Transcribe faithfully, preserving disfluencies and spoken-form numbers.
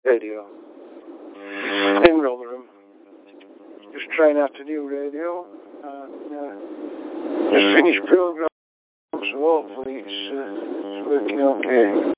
radio. In Rotherham. Just trying out a new radio. And, uh, just finished program, so hopefully it's, uh, it's working okay.